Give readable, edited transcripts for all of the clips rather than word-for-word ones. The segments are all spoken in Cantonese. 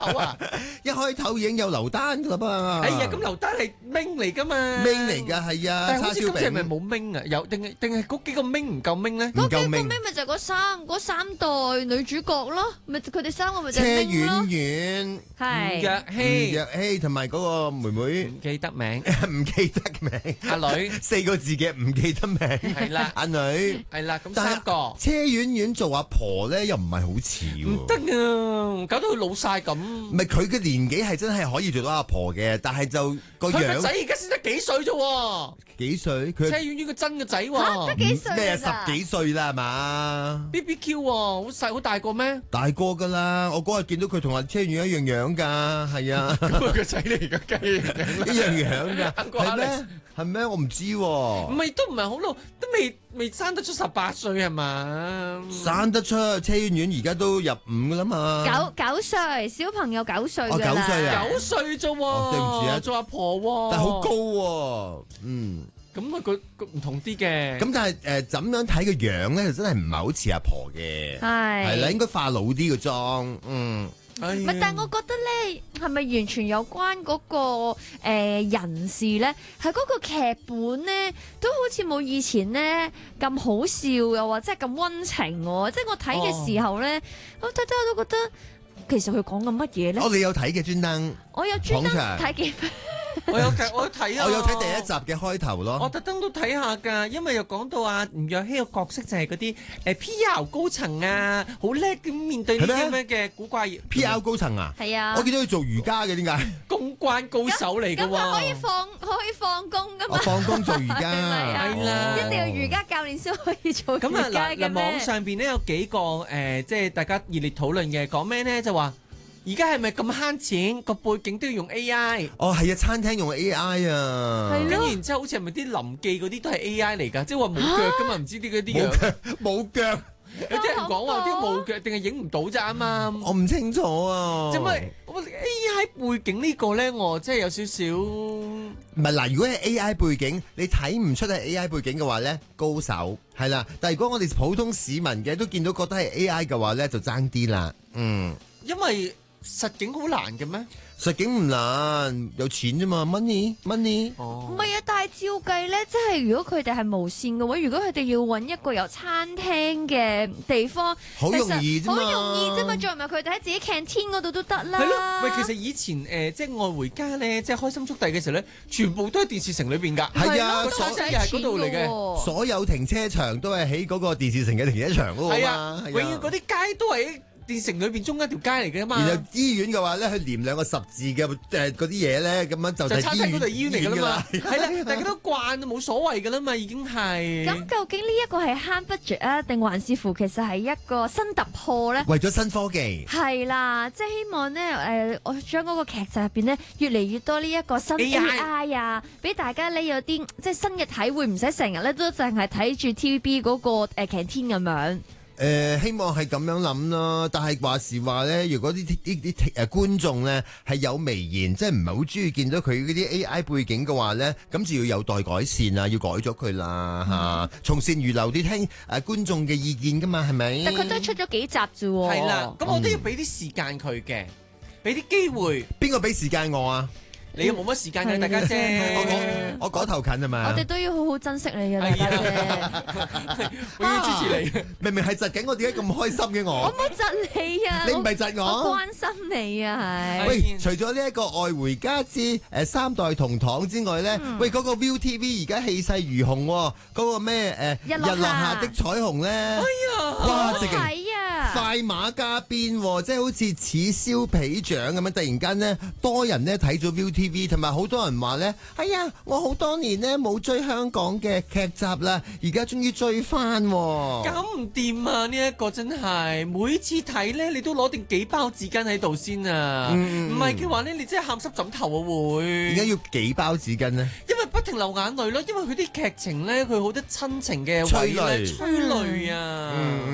一開頭已經有劉丹噶啦噃。 哎呀，咁劉丹係明嚟噶嘛？ 明嚟㗎係啊， 但係好似叉燒今次係咪餅冇明啊？有定係嗰幾個明唔夠明咧？ 唔夠明。 咪就係嗰三代女主角咯，咪佢哋三個咪就車係明咯， 婉婉、 係若吳希若希同埋嗰個妹妹唔記得名， 唔記得名， 阿女 4個字嘅唔記得名， 係啦阿女。 係啦，咁但係三個車婉婉做阿婆咧，又唔係好似喎。 唔得啊，搞到佢老晒咁。 唔係佢嘅年紀係真係可以做到阿婆嘅，但係就個佢個仔樣而家先得幾歲啫喎？ 幾歲？ 車佢婉婉個真嘅仔嚇喎得幾歲咩啊？ 㗎咋 10幾歲啦係嘛？ ，BBQ 喎，好細好大個咩？ 大個㗎啦！我嗰日見到佢同阿車婉婉一樣樣㗎，係啊， 咁佢個仔嚟嘅雞， 一樣樣㗎， Uncle 係 Alex 咩？係咩？我唔知喎。 唔係都唔係好老，都未生得出18歲係嘛？ 生得出車婉婉而家都入伍噶啦嘛， 九歲小朋友9歲㗎啦， 9歲啊 9歲啫哦對唔住啊喎，做阿婆喎， 但係好高喎， 咁啊佢唔同啲嘅。 咁但係怎樣睇個樣咧，就真係唔係好似阿婆嘅， 係係啦，應該化老啲嘅妝， 哎呀唔係，但係我覺得咧，係咪完全有關嗰個人士咧？係嗰個劇本咧，都好似冇以前咧咁好笑，又或者係咁溫情喎。即係我睇嘅時候咧，我睇睇我都覺得，其實佢講緊乜嘢咧？ 我哋有睇嘅專登， 我有專登捧場睇幾分， 我有睇啊， 我有睇第一集嘅開頭我咯， 特登都睇下㗎，因為又講到啊吳若希個角色就係嗰啲PR 高層啊，好叻咁面對呢啲咁樣嘅古怪 PR 高層啊， 係啊我，見到佢做瑜伽嘅，點解？ 公關高手嚟㗎咁佢可以喎。 放工噶我嘛？ 放工做瑜伽， 係啦一定要瑜伽教練先可以做瑜咁啊伽嘅嗱網咩？ 上邊咧有幾個即係大家熱烈討論嘅，講咩咧就話而家係咪咁慳錢？個背景都要用 AI。 哦係啊，餐廳用 AI 啊， 係咯跟住然之後，好似係咪啲臨記嗰啲都係 AI 嚟㗎？即係話冇腳㗎嘛，唔知啲嗰啲冇樣。 腳冇腳， 有啲人講話啲冇腳，定係影唔到咋嘛？ 我唔清楚啊， 做乜我 AI 背景呢個咧，我真係有少少唔係嗱，如果係 AI 背景，你睇唔出係 AI 背景嘅話咧，高手係啦。但係如果我哋普通市民嘅都見到覺得係 AI 嘅話咧，就爭啲啦。 因為實景好難嘅咩？ 實景唔難，有錢啫嘛，money。 哦唔係啊，但係照計咧，即係如果佢哋係無線嘅話，如果佢哋要揾一個有餐廳嘅地方， 好容易啫嘛其實好容易啫嘛，再唔係佢哋喺自己 canteen 嗰度都得啦。 係咯，喂，其實以前即係愛回家咧，即係開心速遞嘅時候咧，全部都喺電視城裏邊㗎。 係啊咯所都使以係嗰度嚟嘅錢喎所有停車場都係喺嗰個電視城嘅停車場嗰個嘛係啊，，永遠嗰啲街都係喺電視城裏邊中間條街嚟嘅嘛。 然後醫院嘅話咧，佢連兩個十字嘅嗰啲嘢咧，咁樣就就係餐廳嗰度係醫院嚟㗎啦嘛， 醫係啦，大家都慣冇所謂㗎啦嘛，已經係。 咁究竟呢一個係慳 budget 啊，定還是乎其實係一個新突破咧？ 為咗新科技。 係啦，即係希望咧，我將嗰個劇集入邊咧，越嚟越多呢一個新 AI 啊，俾大家咧有啲即係新嘅體會，唔使成日咧都淨係睇住 TVB 嗰個canteen 咁樣。 希望係咁樣諗咯，但係話時話咧，如果啲觀眾咧係有微言，即係唔係好中意見到佢嗰啲 AI 背景嘅話咧，咁就要有待改善啦，要改咗佢啦嚇，從善如流啲聽觀眾嘅意見噶嘛，係咪？ 但佢都係出咗幾集啫喎。 係啦，咁我都要俾啲時間佢嘅，俾啲機會。 邊個俾時間我啊？ 你又冇乜時間嘅， 係大家姐。 我嗰頭近係咪？ 我哋都要好好珍惜你嘅，大家姐。 我要支持你。 明明係窒緊我，點解咁開心嘅我我？ 冇窒你啊！ 你唔係窒我？ 我關心你啊，係。 喂，除咗呢一個愛回家之三代同堂之外咧，喂嗰個 ViuTV 而家氣勢如虹喎，嗰個咩日落下的彩虹咧，哇，直情係啊！ 快馬加鞭喎，即係好似此消彼長咁樣，突然間咧多人咧睇咗 ViuTV，同埋好多人話咧，哎呀，我好多年咧冇追香港嘅劇集啦，而家終於追翻喎。 咁唔掂啊！呢一個真係每次睇咧，你都攞定幾包紙巾喺度先啊！唔係嘅話咧，你真係喊濕枕頭啊會。 點解要幾包紙巾呢？ 因為不停流眼淚咯，因為佢啲劇情咧，佢好多親情嘅位咧，催淚啊！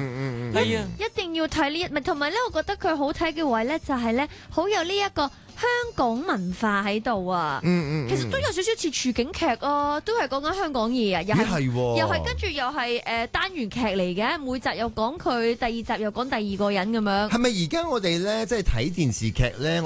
係啊， 一定要睇呢一，同埋咧，我覺得佢好睇嘅位咧，就係咧，好有呢一個香港文化喺度啊。其實都有少少似處境劇啊，都係講緊香港嘢啊，又係跟住又係單元劇嚟嘅，每集又講佢，第二集又講第二個人咁樣。 係咪而家我哋咧即係睇電視劇咧？